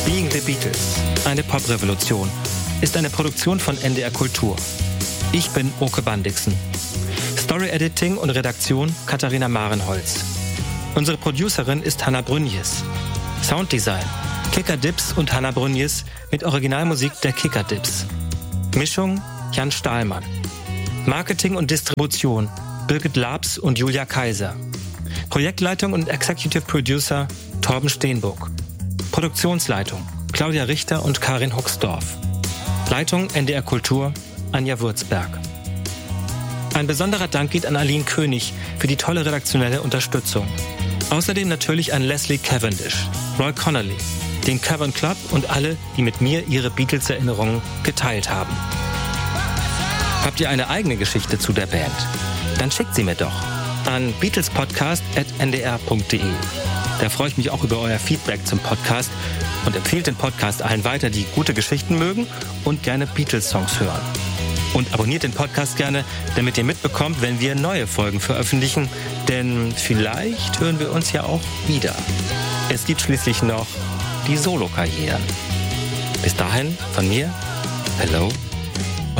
Being the Beatles, eine Poprevolution, ist eine Produktion von NDR Kultur. Ich bin Oke Bandixen. Story Editing und Redaktion Katharina Marenholz. Unsere Producerin ist Hanna Brünjes. Sounddesign Kicker Dips und Hanna Brünjes mit Originalmusik der Kicker Dips. Mischung Jan Stahlmann. Marketing und Distribution Birgit Labs und Julia Kaiser. Projektleitung und Executive Producer Torben Steenburg. Produktionsleitung Claudia Richter und Karin Huxdorf. Leitung NDR Kultur Anja Wurzberg. Ein besonderer Dank geht an Aline König für die tolle redaktionelle Unterstützung. Außerdem natürlich an Leslie Cavendish, Roy Connolly, den Cavern Club und alle, die mit mir ihre Beatles-Erinnerungen geteilt haben. Habt ihr eine eigene Geschichte zu der Band? Dann schickt sie mir doch an beatlespodcast@ndr.de. Da freue ich mich auch über euer Feedback zum Podcast und empfehlt den Podcast allen weiter, die gute Geschichten mögen und gerne Beatles-Songs hören. Und abonniert den Podcast gerne, damit ihr mitbekommt, wenn wir neue Folgen veröffentlichen, denn vielleicht hören wir uns ja auch wieder. Es gibt schließlich noch die Solo-Karrieren. Bis dahin von mir, hello